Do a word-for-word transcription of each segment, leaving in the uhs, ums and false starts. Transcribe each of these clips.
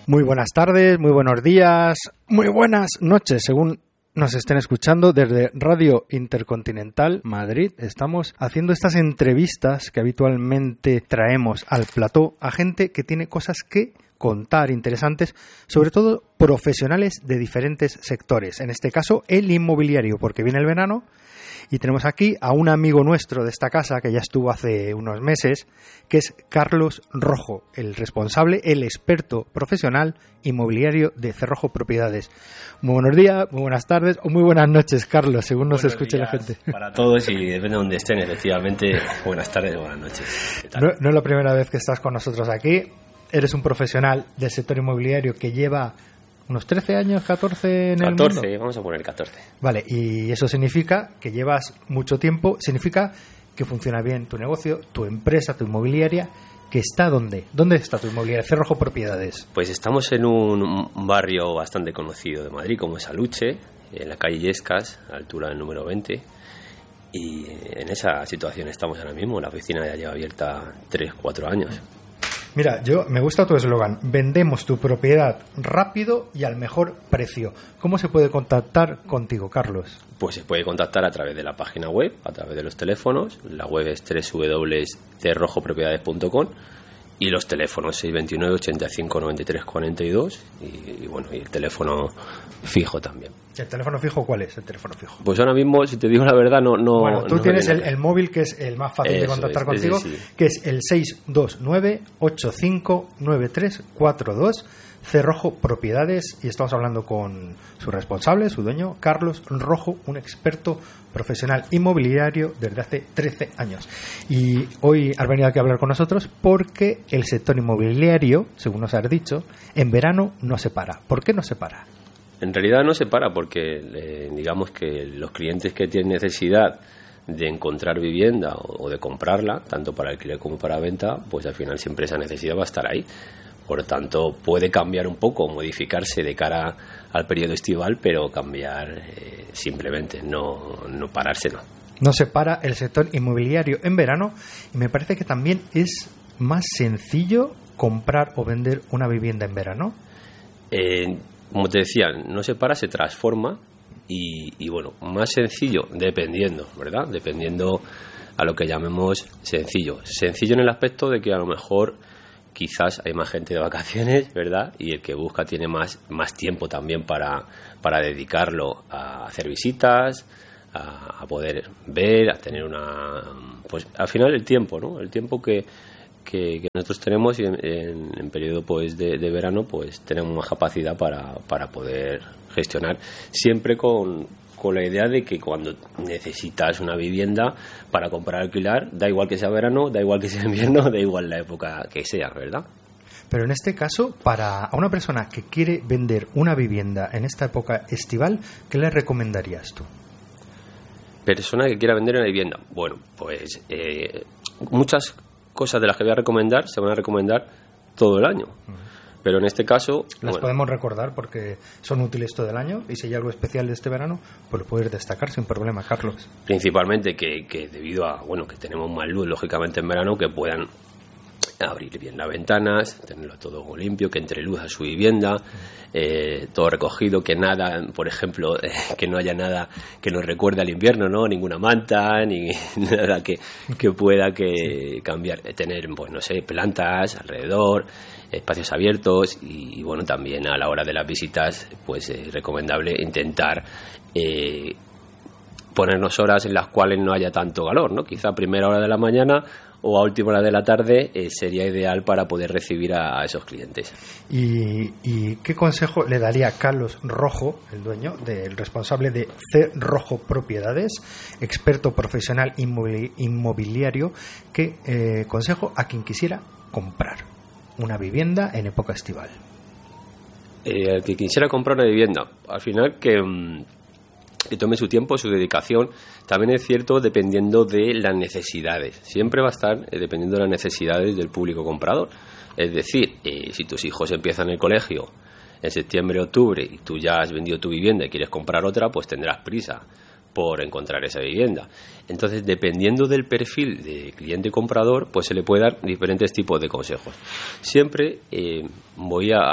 Muy buenas tardes, muy buenos días, muy buenas noches, según nos estén escuchando desde Radio Intercontinental Madrid. Estamos haciendo estas entrevistas que habitualmente traemos al plató a gente que tiene cosas que contar interesantes, sobre todo profesionales de diferentes sectores. En este caso, el inmobiliario, porque viene el verano. Y tenemos aquí a un amigo nuestro de esta casa que ya estuvo hace unos meses, que es Carlos Rojo, el responsable, el experto profesional inmobiliario de Cerrojo Propiedades. Muy buenos días, muy buenas tardes o muy buenas noches, Carlos, según nos escuche la gente. Para todos y depende de donde estén, efectivamente, buenas tardes o buenas noches. No, no es la primera vez que estás con nosotros aquí. Eres un profesional del sector inmobiliario que lleva unos trece años, catorce en el mundo. catorce, vamos a poner catorce. Vale, y eso significa que llevas mucho tiempo, significa que funciona bien tu negocio, tu empresa, tu inmobiliaria, que está ¿dónde? ¿Dónde está tu inmobiliaria? Cerrojo Propiedades. Pues estamos en un barrio bastante conocido de Madrid, como es Aluche, en la calle Illescas, a la altura del número veinte, y en esa situación estamos ahora mismo. La oficina ya lleva abierta tres, cuatro años. Mira, yo me gusta tu eslogan, vendemos tu propiedad rápido y al mejor precio. ¿Cómo se puede contactar contigo, Carlos? Pues se puede contactar a través de la página web, a través de los teléfonos. La web es doble u doble u doble u punto cerrojo propiedades punto com y los teléfonos seis dos nueve, ochenta y cinco, noventa y tres, cuarenta y dos y, y bueno, y el teléfono fijo también. ¿El teléfono fijo cuál es? El teléfono fijo. Pues ahora mismo, si te digo la verdad, no... no bueno, tú no tienes el, el móvil que es el más fácil Eso de contactar es, contigo, ese sí. Que es el seis dos nueve, ocho cinco nueve tres cuatro dos, Cerrojo Propiedades, y estamos hablando con su responsable, su dueño, Carlos Rojo, un experto profesional inmobiliario desde hace trece años. Y hoy has venido aquí a hablar con nosotros porque el sector inmobiliario, según nos has dicho, en verano no se para. ¿Por qué no se para? En realidad no se para porque eh, digamos que los clientes que tienen necesidad de encontrar vivienda o, o de comprarla, tanto para alquiler como para venta, pues al final siempre esa necesidad va a estar ahí. Por lo tanto, puede cambiar un poco, modificarse de cara al periodo estival, pero cambiar eh, simplemente, no, no pararse, no. No se para el sector inmobiliario en verano, y me parece que también es más sencillo comprar o vender una vivienda en verano. Eh, como te decía, no se para, se transforma y, y bueno, más sencillo dependiendo, ¿verdad? Dependiendo a lo que llamemos sencillo. Sencillo en el aspecto de que a lo mejor quizás hay más gente de vacaciones, ¿verdad? Y el que busca tiene más, más tiempo también para, para dedicarlo a hacer visitas, a, a poder ver, a tener una... Pues al final el tiempo, ¿no? El tiempo que, que, que nosotros tenemos y en, en, en periodo pues de, de verano pues tenemos más capacidad para, para poder gestionar, siempre con, con la idea de que cuando necesitas una vivienda para comprar o alquilar, da igual que sea verano, da igual que sea invierno, da igual la época que sea, ¿verdad? Pero en este caso, para a una persona que quiere vender una vivienda en esta época estival, ¿qué le recomendarías tú? Persona que quiera vender una vivienda. Bueno, pues eh, muchas cosas de las que voy a recomendar se van a recomendar todo el año. Uh-huh. Pero en este caso... Las bueno, podemos recordar porque son útiles todo el año, y si hay algo especial de este verano, pues lo puedes destacar sin problema, Carlos. Principalmente que, que debido a, bueno, que tenemos más luz, lógicamente en verano, que puedan abrir bien las ventanas, tenerlo todo limpio, que entre luz a su vivienda, eh, todo recogido, que nada, por ejemplo, eh, que no haya nada que nos recuerde al invierno, ¿no? Ninguna manta, ni nada que, que pueda que cambiar, tener, pues no sé, plantas alrededor, espacios abiertos y, y bueno, también a la hora de las visitas, pues es recomendable intentar eh, ponernos horas en las cuales no haya tanto calor, ¿no? Quizá a primera hora de la mañana o a última hora de la tarde eh, sería ideal para poder recibir a, a esos clientes. ¿Y, ¿Y qué consejo le daría Carlos Rojo, el dueño, del responsable de Cerrojo Propiedades, experto profesional inmobili- inmobiliario, qué eh, consejo a quien quisiera comprar una vivienda en época estival? Eh, el que quisiera comprar una vivienda, al final que... Mmm, que tome su tiempo, su dedicación. También es cierto dependiendo de las necesidades. Siempre va a estar eh, dependiendo de las necesidades del público comprador. Es decir, eh, si tus hijos empiezan el colegio en septiembre, octubre y tú ya has vendido tu vivienda y quieres comprar otra, pues tendrás prisa por encontrar esa vivienda. Entonces, dependiendo del perfil de cliente comprador, pues se le puede dar diferentes tipos de consejos. Siempre eh, voy a,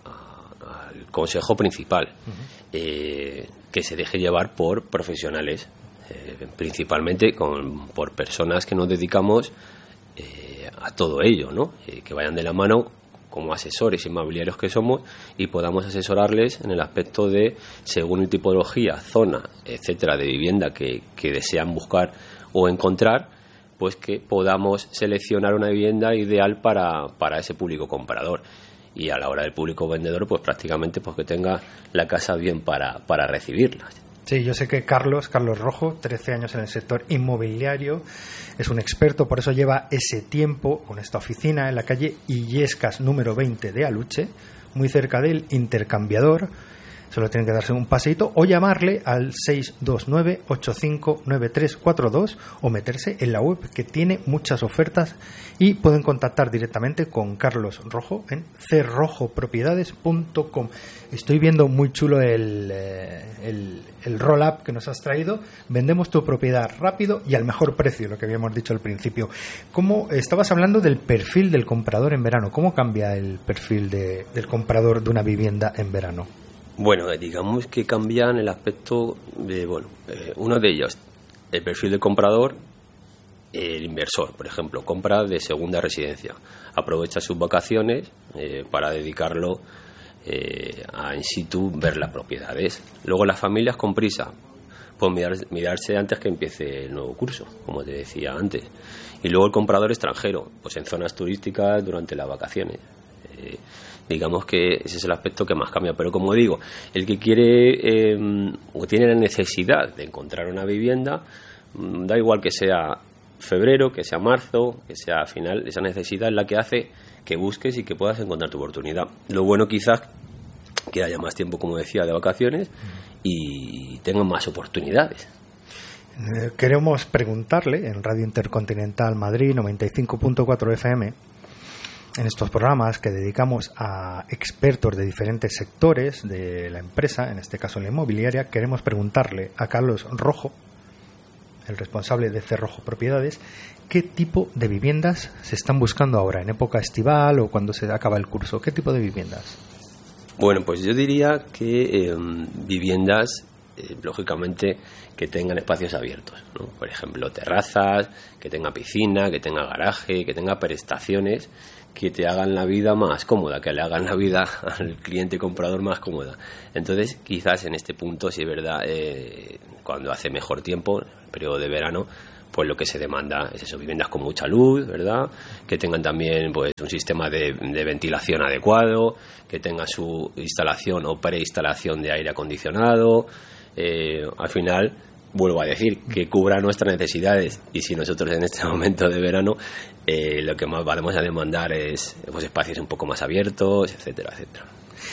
a, al consejo principal, uh-huh. eh, que se deje llevar por profesionales, eh, principalmente con, por personas que nos dedicamos eh, a todo ello, ¿no? Eh, que vayan de la mano como asesores inmobiliarios que somos y podamos asesorarles en el aspecto de, según tipología, zona, etcétera, de vivienda que, que desean buscar o encontrar, pues que podamos seleccionar una vivienda ideal para, para ese público comprador. Y a la hora del público vendedor, pues prácticamente pues que tenga la casa bien para, para recibirla. Sí, yo sé que Carlos, Carlos Rojo, trece años en el sector inmobiliario, es un experto, por eso lleva ese tiempo con esta oficina en la calle Illescas número veinte de Aluche, muy cerca del Intercambiador. Solo tienen que darse un paseíto o llamarle al seis dos nueve, ocho cinco nueve tres cuatro dos o meterse en la web, que tiene muchas ofertas, y pueden contactar directamente con Carlos Rojo en c rojo propiedades punto com. Estoy viendo muy chulo el, el, el roll-up que nos has traído. Vendemos tu propiedad rápido y al mejor precio, lo que habíamos dicho al principio. ¿Cómo estabas hablando del perfil del comprador en verano? ¿Cómo cambia el perfil de, del comprador de una vivienda en verano? Bueno, digamos que cambian el aspecto de, bueno, eh, uno de ellos, el perfil del comprador, el inversor, por ejemplo, compra de segunda residencia, aprovecha sus vacaciones eh, para dedicarlo eh, a in situ ver las propiedades. Luego las familias con prisa, pues mirar, mirarse antes que empiece el nuevo curso, como te decía antes. Y luego el comprador extranjero, pues en zonas turísticas durante las vacaciones. Eh, digamos que ese es el aspecto que más cambia, pero como digo, el que quiere eh, o tiene la necesidad de encontrar una vivienda, da igual que sea febrero, que sea marzo, que sea final, esa necesidad es la que hace que busques y que puedas encontrar tu oportunidad. Lo bueno quizás que haya más tiempo, como decía, de vacaciones y tengan más oportunidades. Queremos preguntarle en Radio Intercontinental Madrid noventa y cinco punto cuatro F M, en estos programas que dedicamos a expertos de diferentes sectores de la empresa, en este caso la inmobiliaria, queremos preguntarle a Carlos Rojo, el responsable de C Rojo Propiedades, qué tipo de viviendas se están buscando ahora, en época estival o cuando se acaba el curso. ¿Qué tipo de viviendas? Bueno, pues yo diría que eh, viviendas, eh, lógicamente, que tengan espacios abiertos, ¿no? Por ejemplo, terrazas, que tenga piscina, que tenga garaje, que tenga prestaciones que te hagan la vida más cómoda, que le hagan la vida al cliente comprador más cómoda. Entonces, quizás en este punto, si es verdad, eh, cuando hace mejor tiempo, el periodo de verano, pues lo que se demanda es eso, viviendas con mucha luz, ¿verdad? Que tengan también pues un sistema de, de ventilación adecuado, que tengan su instalación o preinstalación de aire acondicionado. Eh, al final, vuelvo a decir, que cubra nuestras necesidades, y si nosotros en este momento de verano eh, lo que más vamos a demandar es pues espacios un poco más abiertos, etcétera, etcétera.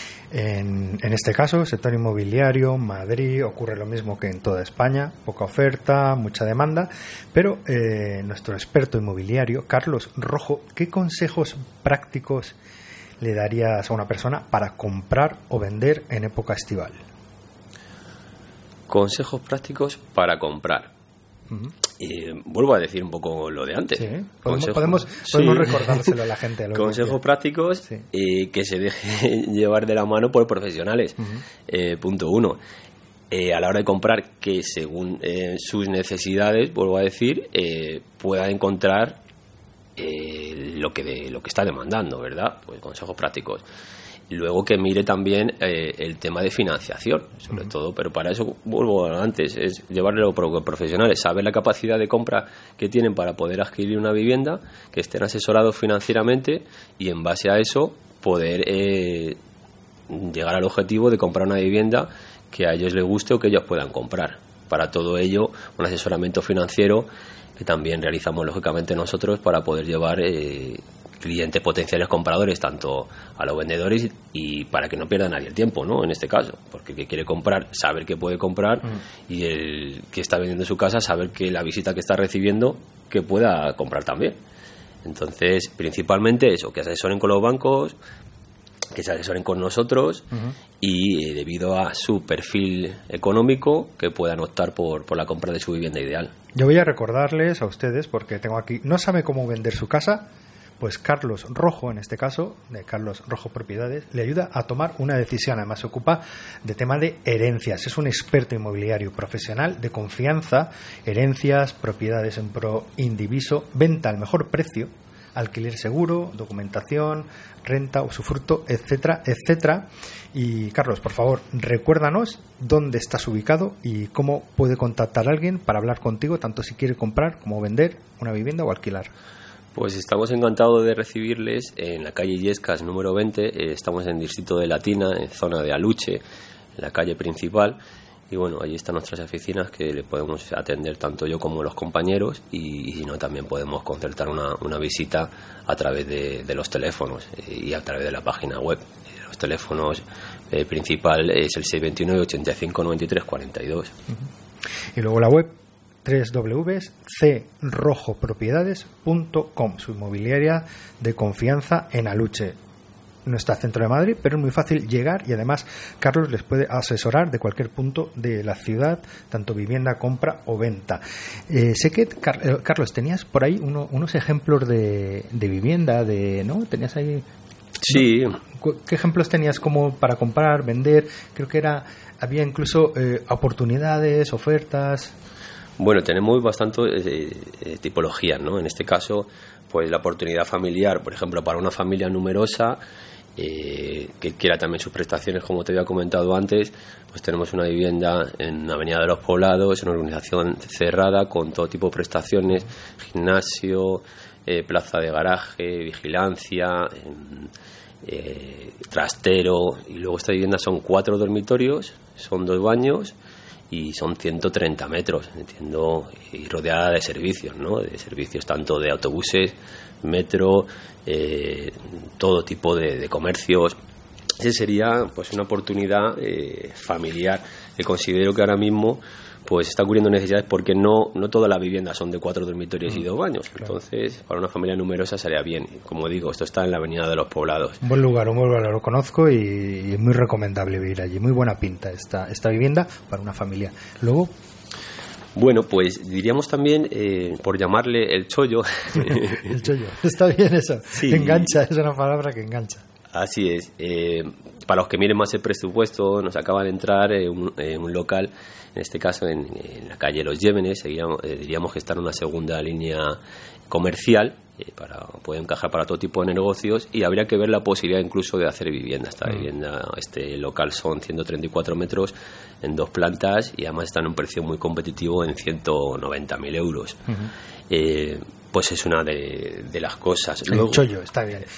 En, en este caso, sector inmobiliario, Madrid, ocurre lo mismo que en toda España, poca oferta, mucha demanda, pero eh, nuestro experto inmobiliario, Carlos Rojo, ¿qué consejos prácticos le darías a una persona para comprar o vender en época estival? Consejos prácticos para comprar. Uh-huh. Eh, vuelvo a decir un poco lo de antes. Sí, podemos, podemos, podemos sí. recordárselo a la gente. A Consejos que... prácticos sí. eh, que se deje llevar de la mano por profesionales. Uh-huh. Eh, punto uno. Eh, a la hora de comprar, que según eh, sus necesidades, vuelvo a decir, eh, pueda encontrar eh, lo que de, lo que está demandando, ¿verdad? Pues consejos prácticos. Luego que mire también eh, el tema de financiación, sobre uh-huh. todo, pero para eso, vuelvo antes, es llevarlo a profesionales, saber la capacidad de compra que tienen para poder adquirir una vivienda, que estén asesorados financieramente y en base a eso poder eh, llegar al objetivo de comprar una vivienda que a ellos les guste o que ellos puedan comprar. Para todo ello, un asesoramiento financiero que también realizamos lógicamente nosotros para poder llevar eh, clientes potenciales compradores tanto a los vendedores y para que no pierda nadie el tiempo, ¿no? En este caso, porque el que quiere comprar, saber que puede comprar mm. y el que está vendiendo su casa, saber que la visita que está recibiendo que pueda comprar también. Entonces, principalmente eso, que asesoren con los bancos que se asesoren con nosotros uh-huh. y eh, debido a su perfil económico que puedan optar por, por la compra de su vivienda ideal. Yo voy a recordarles a ustedes, porque tengo aquí, no sabe cómo vender su casa, pues Carlos Rojo, en este caso, de Carlos Rojo Propiedades, le ayuda a tomar una decisión. Además se ocupa de tema de herencias. Es un experto inmobiliario profesional de confianza, herencias, propiedades en pro indiviso, venta al mejor precio, alquiler seguro, documentación, renta, usufructo, etcétera, etcétera. Y Carlos, por favor, recuérdanos dónde estás ubicado y cómo puede contactar a alguien para hablar contigo, tanto si quiere comprar como vender una vivienda o alquilar. Pues estamos encantados de recibirles en la calle Illescas número veinte, eh, estamos en el distrito de Latina, en zona de Aluche, en la calle principal, y bueno, allí están nuestras oficinas que le podemos atender tanto yo como los compañeros, y, y si no también podemos concertar una, una visita a través de, de los teléfonos eh, y a través de la página web. Los teléfonos eh, principal es el seis dos nueve, ochenta y cinco, noventa y tres, cuarenta y dos. Uh-huh. Y luego la web doble u doble u doble u punto c rojo propiedades punto com, su inmobiliaria de confianza en Aluche. No está centro de Madrid, pero es muy fácil llegar y además Carlos les puede asesorar de cualquier punto de la ciudad, tanto vivienda, compra o venta. Eh, sé que, Car- Carlos, tenías por ahí uno, unos ejemplos de, de vivienda, de ¿no? Tenías ahí... Sí. ¿no? ¿Qué ejemplos tenías como para comprar, vender? Creo que era había incluso eh, oportunidades, ofertas... Bueno, tenemos bastante eh, eh, tipologías, ¿no? En este caso, pues la oportunidad familiar, por ejemplo, para una familia numerosa eh, que quiera también sus prestaciones, como te había comentado antes, pues tenemos una vivienda en Avenida de los Poblados, en una organización cerrada con todo tipo de prestaciones, gimnasio, eh, plaza de garaje, vigilancia, eh, eh, trastero, y luego esta vivienda son cuatro dormitorios, son dos baños y son ciento treinta metros, entiendo, y rodeada de servicios, ¿no? De servicios tanto de autobuses, metro, eh, todo tipo de, de comercios. Ese sería pues una oportunidad eh, familiar que considero que ahora mismo pues está cubriendo necesidades, porque no no todas las viviendas son de cuatro dormitorios y dos baños. Claro. Entonces, para una familia numerosa sería bien. Como digo, esto está en la Avenida de los Poblados. Un buen lugar, un buen lugar, lo conozco y, y es muy recomendable vivir allí. Muy buena pinta esta, esta vivienda para una familia. Luego... Bueno, pues diríamos también, eh, por llamarle el chollo. El chollo, está bien eso. Sí. Engancha, es una palabra que engancha. Así es. Eh, para los que miren más el presupuesto, nos acaba de entrar en un, en un local, en este caso en, en la calle Los Llévenes, seguiríamos, eh, diríamos que está en una segunda línea comercial, eh, para puede encajar para todo tipo de negocios, y habría que ver la posibilidad incluso de hacer vivienda. Esta mm. vivienda, este local son ciento treinta y cuatro metros en dos plantas y además está en un precio muy competitivo en ciento noventa mil euros. Uh-huh. Eh, pues es una de, de las cosas. El Luego, chollo, está bien.